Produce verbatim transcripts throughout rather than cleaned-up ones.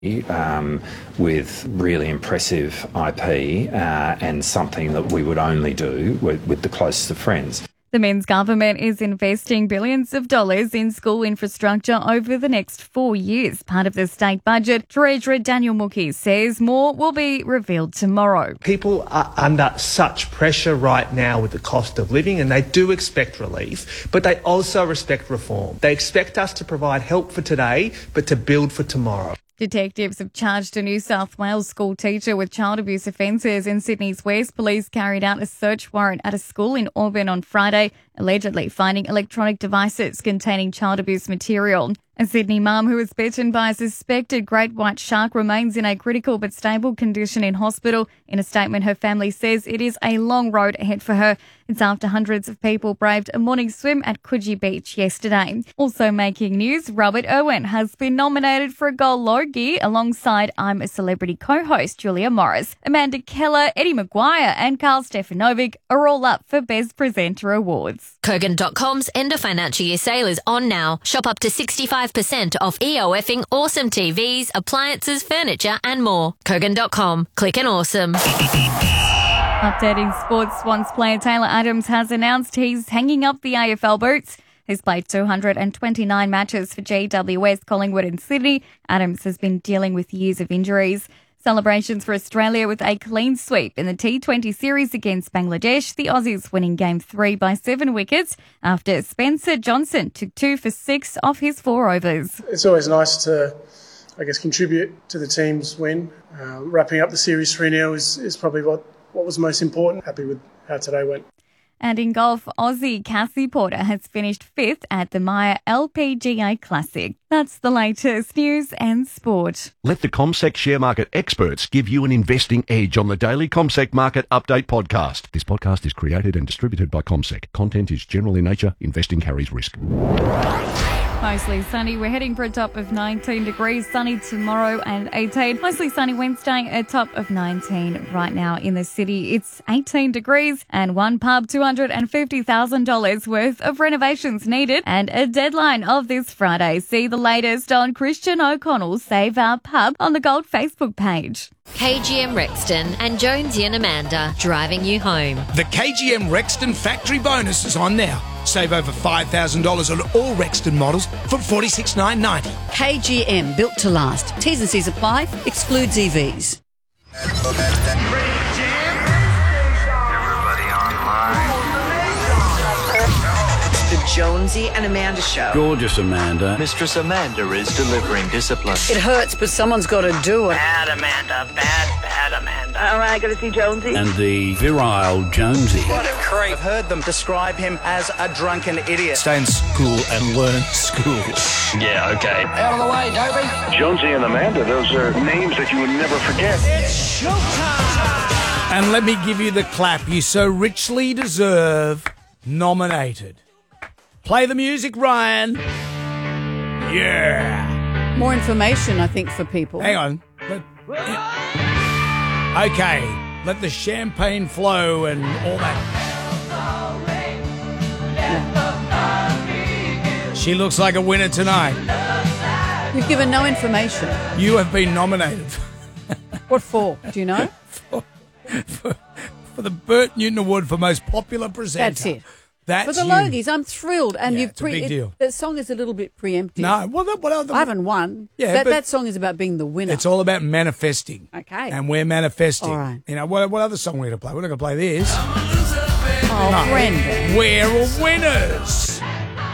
Um, with really impressive I P uh, and something that we would only do with, with the closest of friends. The Minns government is investing billions of dollars in school infrastructure over the next four years. Part of the state budget, Treasurer Daniel Mookhey says more will be revealed tomorrow. People are under such pressure right now with the cost of living, and they do expect relief, but they also expect reform. They expect us to provide help for today, but to build for tomorrow. Detectives have charged a New South Wales school teacher with child abuse offences in Sydney's West. Police carried out a search warrant at a school in Auburn on Friday, allegedly finding electronic devices containing child abuse material. A Sydney mum who was bitten by a suspected great white shark remains in a critical but stable condition in hospital. In a statement, her family says it is a long road ahead for her. It's after hundreds of people braved a morning swim at Coogee Beach yesterday. Also making news, Robert Irwin has been nominated for a Gold Logie alongside I'm a Celebrity co-host Julia Morris. Amanda Keller, Eddie Maguire and Carl Stefanovic are all up for Best Presenter awards. Kogan dot com's end of financial year sale is on now. Shop up to sixty-five percent off EOFing awesome T Vs, appliances, furniture and more. Kogan dot com. Click and awesome. Updating sports, Swans player Taylor Adams has announced he's hanging up the A F L boots. He's played two hundred twenty-nine matches for G W S, Collingwood and Sydney. Adams has been dealing with years of injuries. Celebrations for Australia with a clean sweep in the T twenty series against Bangladesh. The Aussies winning game three by seven wickets after Spencer Johnson took two for six off his four overs. It's always nice to, I guess, contribute to the team's win. Uh, wrapping up the series three nil is, is probably what, what was most important. Happy with how today went. And in golf, Aussie Cassie Porter has finished fifth at the Maya L P G A Classic. That's the latest news and sport. Let the CommSec share market experts give you an investing edge on the daily CommSec Market Update podcast. This podcast is created and distributed by CommSec. Content is general in nature. Investing carries risk. Mostly sunny. We're heading for a top of nineteen degrees. Sunny tomorrow and eighteen. Mostly sunny Wednesday, a top of nineteen right now in the city. It's eighteen degrees and one pub, two hundred fifty thousand dollars worth of renovations needed and a deadline of this Friday. See the latest on Christian O'Connell's Save Our Pub on the Gold Facebook page. K G M Rexton and Jonesy and Amanda driving you home. The K G M Rexton factory bonus is on now. Save over five thousand dollars on all Rexton models for forty-six thousand nine hundred ninety dollars. K G M, built to last. T's and C's apply. Excludes E Vs. The Jonesy and Amanda Show. Gorgeous Amanda. Mistress Amanda is delivering discipline. It hurts, but someone's got to do it. Bad Amanda, bad, bad Amanda. All right, going to see Jonesy. And the virile Jonesy. What a creep. I've heard them describe him as a drunken idiot. Stay in school and learn school. Yeah, okay. Out of the way, Dopey. Jonesy and Amanda, those are names that you would never forget. It's showtime. And let me give you the clap you so richly deserve. Nominated. Play the music, Ryan. Yeah. More information, I think, for people. Hang on. Let, yeah. Okay. Let the champagne flow and all that. Yeah. She looks like a winner tonight. You've given no information. You have been nominated. What for? Do you know? for, for, for the Bert Newton Award for Most Popular Presenter. That's it. That's for the you. Logies, I'm thrilled. And Yeah, you've it's a big it, deal. The song is a little bit preemptive. No, well, that, what other? I haven't won. Yeah, that, but that song is about being the winner. It's all about manifesting. Okay. And we're manifesting. All right. You know, what, what other song are we going to play? We're not going to play this. Oh, No. Brendan. We're all winners.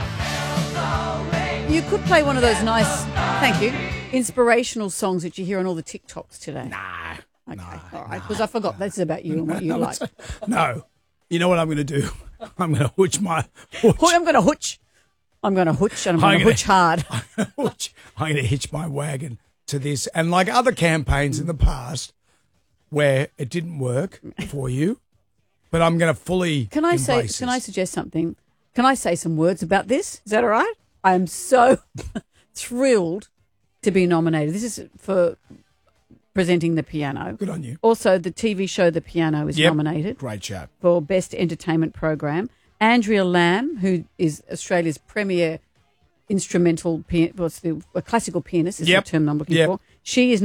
You could play one of those nice, thank you, inspirational songs that you hear on all the TikToks today. Nah. Okay, no, all right, because I forgot this is about you and what you no, like. it's- no. You know what I'm going to do? I'm going to hooch my... Hooch. I'm going to hooch. I'm going to hooch and I'm going to gonna- hooch hard. hooch. I'm going to hitch my wagon to this. And like other campaigns in the past where it didn't work for you, but I'm going to fully Can I say? embrace Can this. I suggest something? Can I say some words about this? Is that all right? I am so thrilled to be nominated. This is for presenting The Piano. Good on you. Also, the T V show The Piano is Yep. nominated Great show. for Best Entertainment Program. Andrea Lamb, who is Australia's premier instrumental, pian- what's the a classical pianist is Yep. the term I'm looking Yep. for. She is